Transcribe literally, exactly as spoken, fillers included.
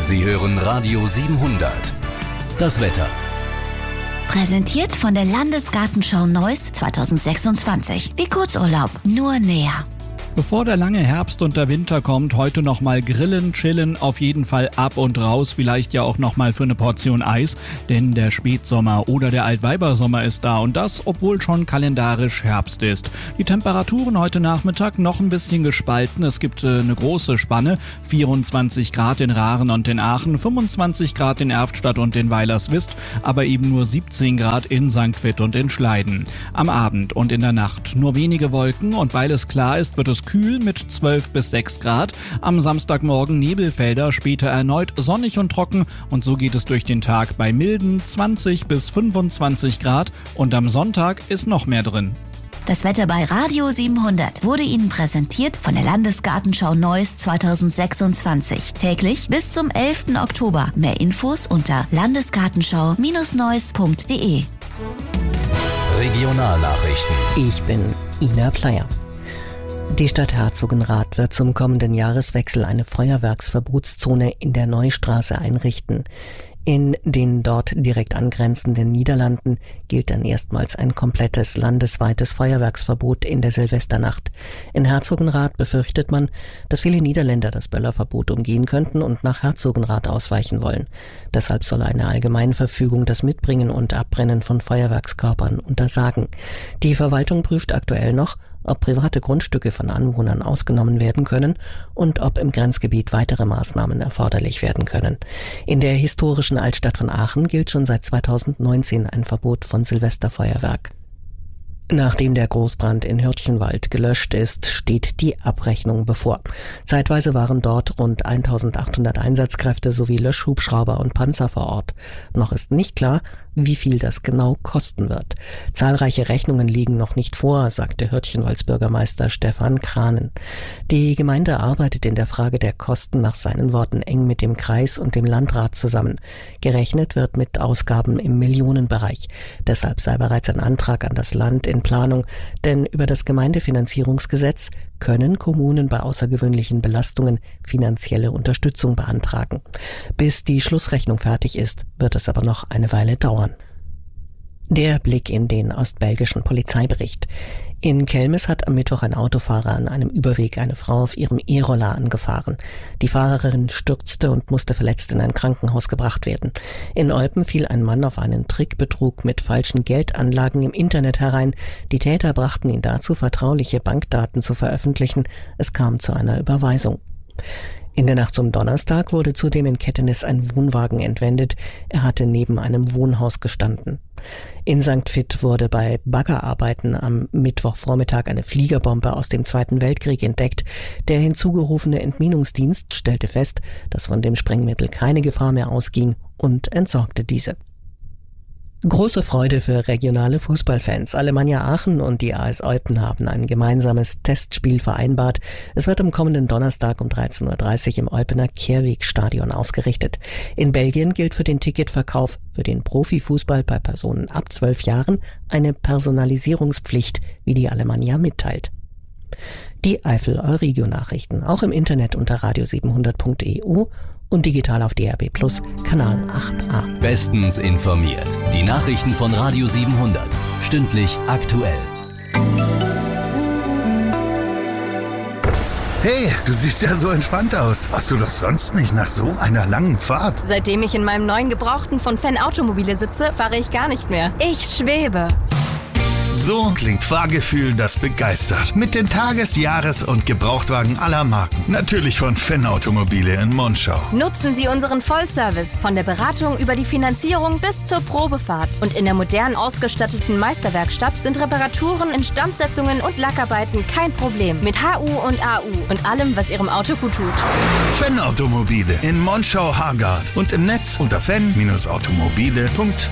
Sie hören Radio siebenhundert. Das Wetter. Präsentiert von der Landesgartenschau Neuss zweitausendsechsundzwanzig. Wie Kurzurlaub, nur näher. Bevor der lange Herbst und der Winter kommt, heute nochmal grillen, chillen, auf jeden Fall ab und raus, vielleicht ja auch nochmal für eine Portion Eis, denn der Spätsommer oder der Altweibersommer ist da und das, obwohl schon kalendarisch Herbst ist. Die Temperaturen heute Nachmittag noch ein bisschen gespalten, es gibt äh, eine große Spanne, vierundzwanzig Grad in Rahren und in Aachen, fünfundzwanzig Grad in Erftstadt und in Weilerswist, aber eben nur siebzehn Grad in Sankt Vith und in Schleiden. Am Abend und in der Nacht nur wenige Wolken und weil es klar ist, wird es kühl mit zwölf bis sechs Grad. Am Samstagmorgen Nebelfelder, später erneut sonnig und trocken und so geht es durch den Tag bei milden zwanzig bis fünfundzwanzig Grad und am Sonntag ist noch mehr drin. Das Wetter bei Radio siebenhundert wurde Ihnen präsentiert von der Landesgartenschau Neuss zweitausendsechsundzwanzig. Täglich bis zum elften Oktober. Mehr Infos unter landesgartenschau Neuss punkt de. Regionalnachrichten. Ich bin Ina Pleier. Die Stadt Herzogenrath wird zum kommenden Jahreswechsel eine Feuerwerksverbotszone in der Neustraße einrichten. In den dort direkt angrenzenden Niederlanden gilt dann erstmals ein komplettes landesweites Feuerwerksverbot in der Silvesternacht. In Herzogenrath befürchtet man, dass viele Niederländer das Böllerverbot umgehen könnten und nach Herzogenrath ausweichen wollen. Deshalb soll eine Allgemeinverfügung das Mitbringen und Abbrennen von Feuerwerkskörpern untersagen. Die Verwaltung prüft aktuell noch, ob private Grundstücke von Anwohnern ausgenommen werden können und ob im Grenzgebiet weitere Maßnahmen erforderlich werden können. In der historischen Altstadt von Aachen gilt schon seit zweitausendneunzehn ein Verbot von Silvesterfeuerwerk. Nachdem der Großbrand in Hürtchenwald gelöscht ist, steht die Abrechnung bevor. Zeitweise waren dort rund eintausendachthundert Einsatzkräfte sowie Löschhubschrauber und Panzer vor Ort. Noch ist nicht klar, wie viel das genau kosten wird. Zahlreiche Rechnungen liegen noch nicht vor, sagte Hürtchenwalds Bürgermeister Stefan Kranen. Die Gemeinde arbeitet in der Frage der Kosten nach seinen Worten eng mit dem Kreis und dem Landrat zusammen. Gerechnet wird mit Ausgaben im Millionenbereich. Deshalb sei bereits ein Antrag an das Land in Planung, denn über das Gemeindefinanzierungsgesetz können Kommunen bei außergewöhnlichen Belastungen finanzielle Unterstützung beantragen. Bis die Schlussrechnung fertig ist, wird es aber noch eine Weile dauern. Der Blick in den ostbelgischen Polizeibericht. In Kelmis hat am Mittwoch ein Autofahrer an einem Überweg eine Frau auf ihrem E-Roller angefahren. Die Fahrerin stürzte und musste verletzt in ein Krankenhaus gebracht werden. In Eupen fiel ein Mann auf einen Trickbetrug mit falschen Geldanlagen im Internet herein. Die Täter brachten ihn dazu, vertrauliche Bankdaten zu veröffentlichen. Es kam zu einer Überweisung. In der Nacht zum Donnerstag wurde zudem in Kettenis ein Wohnwagen entwendet. Er hatte neben einem Wohnhaus gestanden. In Sankt Vith wurde bei Baggerarbeiten am Mittwochvormittag eine Fliegerbombe aus dem Zweiten Weltkrieg entdeckt. Der hinzugerufene Entminungsdienst stellte fest, dass von dem Sprengmittel keine Gefahr mehr ausging und entsorgte diese. Große Freude für regionale Fußballfans. Alemannia Aachen und die A S Eupen haben ein gemeinsames Testspiel vereinbart. Es wird am kommenden Donnerstag um dreizehn Uhr dreißig im Eupener Kehrwegstadion ausgerichtet. In Belgien gilt für den Ticketverkauf für den Profifußball bei Personen ab zwölf Jahren eine Personalisierungspflicht, wie die Alemannia mitteilt. Die Eifel Euregio-Nachrichten, auch im Internet unter radio siebenhundert punkt e u und digital auf D R B Plus, Kanal acht a. Bestens informiert. Die Nachrichten von Radio siebenhundert. Stündlich aktuell. Hey, du siehst ja so entspannt aus. Warst du doch sonst nicht nach so einer langen Fahrt? Seitdem ich in meinem neuen Gebrauchten von Fan Automobile sitze, fahre ich gar nicht mehr. Ich schwebe. So klingt Fahrgefühl, das begeistert. Mit den Tages-, Jahres- und Gebrauchtwagen aller Marken. Natürlich von Fan Automobile in Monschau. Nutzen Sie unseren Vollservice von der Beratung über die Finanzierung bis zur Probefahrt. Und in der modern ausgestatteten Meisterwerkstatt sind Reparaturen, Instandsetzungen und Lackarbeiten kein Problem. Mit H U und A U und allem, was Ihrem Auto gut tut. Fan Automobile in Monschau-Hargard und im Netz unter fan Bindestrich automobile punkt